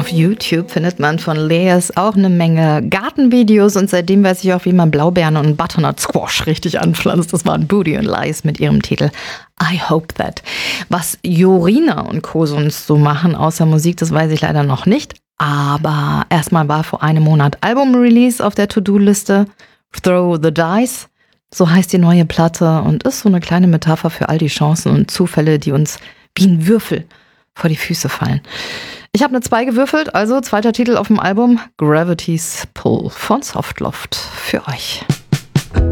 Auf YouTube findet man von Layers auch eine Menge Gartenvideos und seitdem weiß ich auch, wie man Blaubeeren und Butternut Squash richtig anpflanzt. Das waren Booty and Lies mit ihrem Titel I Hope That. Was Jorina und Co. sonst so machen außer Musik, das weiß ich leider noch nicht. Aber erstmal war vor einem Monat Album-Release auf der To-Do-Liste. Throw the Dice, so heißt die neue Platte und ist so eine kleine Metapher für all die Chancen und Zufälle, die uns wie ein Würfel vor die Füße fallen. Ich habe eine 2 gewürfelt, also zweiter Titel auf dem Album, Gravity's Pull von Softloft für euch.